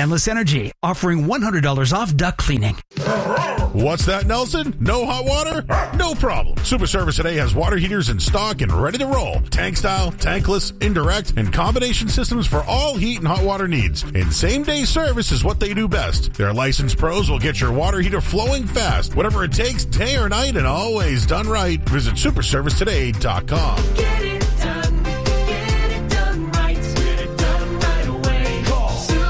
Endless Energy, offering $100 off duct cleaning. What's that, Nelson? No hot water? No problem. Super Service Today has water heaters in stock and ready to roll. Tank style, tankless, indirect, and combination systems for all heat and hot water needs. And same-day service is what they do best. Their licensed pros will get your water heater flowing fast, whatever it takes, day or night, and always done right. Visit superservicetoday.com. Get it done. Get it done right. Get it done right away. Call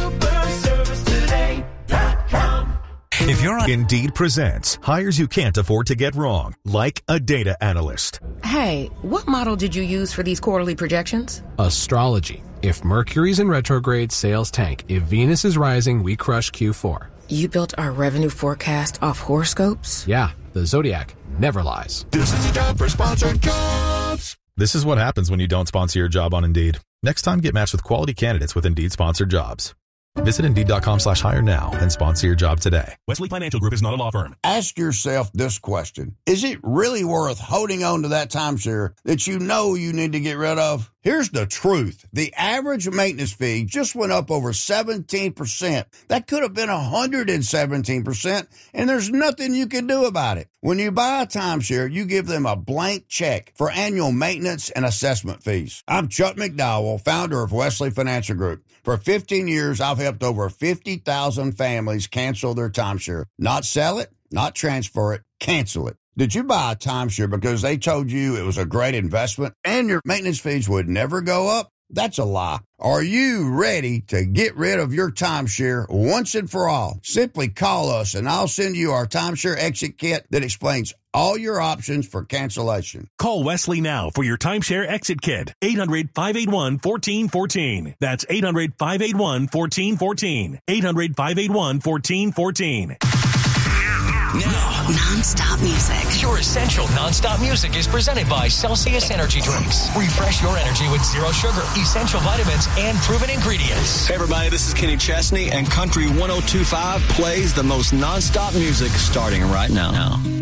superservicetoday.com. If you're on Indeed presents hires you can't afford to get wrong, like a data analyst. Hey, what model did you use for these quarterly projections? Astrology. If Mercury's in retrograde, sales tank. If Venus is rising, we crush Q4. You built our revenue forecast off horoscopes? Yeah, the Zodiac never lies. This is a job for Sponsored Jobs. This is what happens when you don't sponsor your job on Indeed. Next time, get matched with quality candidates with Indeed sponsored jobs. Visit Indeed.com/hire now and sponsor your job today. Wesley Financial Group is not a law firm. Ask yourself this question. Is it really worth holding on to that timeshare that you know you need to get rid of? Here's the truth. The average maintenance fee just went up over 17%. That could have been 117%, and there's nothing you can do about it. When you buy a timeshare, you give them a blank check for annual maintenance and assessment fees. I'm Chuck McDowell, founder of Wesley Financial Group. For 15 years, I've helped over 50,000 families cancel their timeshare. Not sell it, not transfer it, cancel it. Did you buy a timeshare because they told you it was a great investment and your maintenance fees would never go up? That's a lie. Are you ready to get rid of your timeshare once and for all? Simply call us and I'll send you our timeshare exit kit that explains all your options for cancellation. Call Wesley now for your timeshare exit kit. 800-581-1414. That's 800-581-1414. 800-581-1414. Now, non-stop music. Your essential non-stop music is presented by Celsius Energy Drinks. Refresh your energy with zero sugar, essential vitamins, and proven ingredients. Hey everybody, this is Kenny Chesney, and Country 102.5 plays the most non-stop music starting right now.